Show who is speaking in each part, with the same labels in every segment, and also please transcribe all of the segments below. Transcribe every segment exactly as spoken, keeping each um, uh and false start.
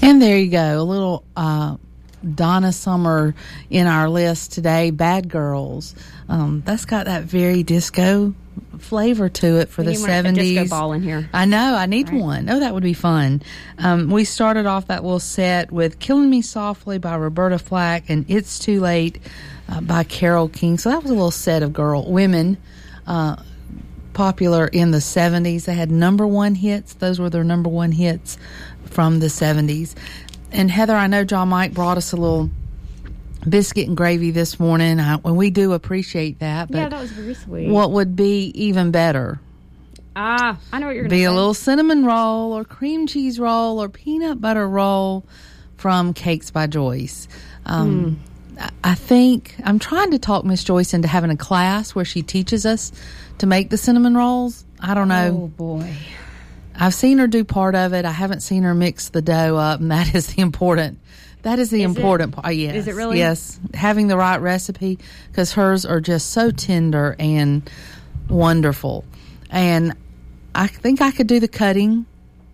Speaker 1: And there you go, a little uh, Donna Summer in our list today, Bad Girls. Um, that's got that very disco flavor to it for
Speaker 2: we
Speaker 1: the seventies.
Speaker 2: A disco ball in here.
Speaker 1: I know, I need
Speaker 2: right.
Speaker 1: one. Oh, that would be fun. Um, we started off that little set with Killing Me Softly by Roberta Flack and It's Too Late uh, by Carole King. So that was a little set of girl women uh, popular in the seventies. They had number one hits. Those were their number one hits from the seventies. And Heather, I know John Mike brought us a little biscuit and gravy this morning, I, and we do appreciate that. But
Speaker 2: yeah, that was very sweet.
Speaker 1: What would be even better?
Speaker 2: Ah, I know what you're going to say.
Speaker 1: Be a little cinnamon roll or cream cheese roll or peanut butter roll from Cakes by Joyce. Um, mm. I think I'm trying to talk Miss Joyce into having a class where she teaches us to make the cinnamon rolls. I don't know.
Speaker 2: Oh, boy.
Speaker 1: I've seen her do part of it. I haven't seen her mix the dough up, and that is the important That is the
Speaker 2: is
Speaker 1: important
Speaker 2: it?
Speaker 1: part. Yes.
Speaker 2: Is it really?
Speaker 1: Yes. Having the right recipe, because hers are just so tender and wonderful. And I think I could do the cutting.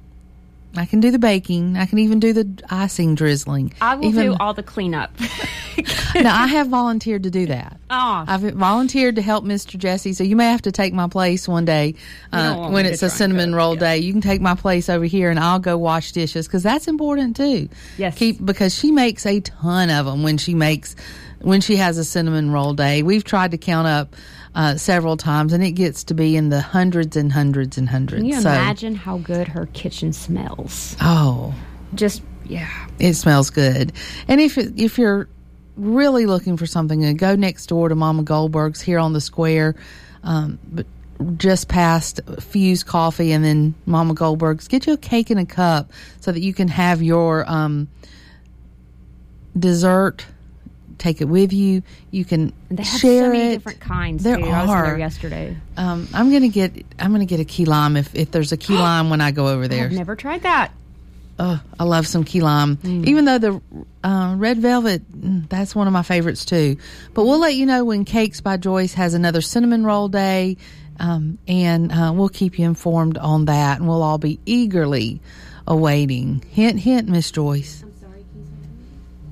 Speaker 1: I can do the baking. I can even do the icing drizzling.
Speaker 2: I will
Speaker 1: even,
Speaker 2: do all the cleanup.
Speaker 1: Now, I have volunteered to do that.
Speaker 2: Oh.
Speaker 1: I've volunteered to help Mister Jesse, so you may have to take my place one day uh, when it's a cinnamon roll
Speaker 2: yeah.
Speaker 1: day. You can take my place over here, and I'll go wash dishes, because that's important, too.
Speaker 2: Yes.
Speaker 1: Keep Because she makes a ton of them when she makes when she has a cinnamon roll day. We've tried to count up uh, several times, and it gets to be in the hundreds and hundreds and hundreds.
Speaker 2: Can you
Speaker 1: so,
Speaker 2: imagine how good her kitchen smells?
Speaker 1: Oh.
Speaker 2: Just, yeah.
Speaker 1: It smells good. And if if you're really looking for something, uh, go next door to Mama Goldberg's here on the square, um, but just past Fuse Coffee and then Mama Goldberg's. Get you a cake in a cup so that you can have your um, dessert. Take it with you. You can
Speaker 2: they have
Speaker 1: share
Speaker 2: so many
Speaker 1: it.
Speaker 2: different kinds.
Speaker 1: There
Speaker 2: too.
Speaker 1: are.
Speaker 2: I was in there yesterday.
Speaker 1: Um, I'm gonna get. I'm gonna get a key lime if if there's a key lime when I go over there.
Speaker 2: I've never tried that.
Speaker 1: Oh, I love some key lime. Mm. Even though the uh, red velvet, that's one of my favorites too. But we'll let you know when Cakes by Joyce has another cinnamon roll day, um, and uh, we'll keep you informed on that. And we'll all be eagerly awaiting. Hint, hint, Miss Joyce.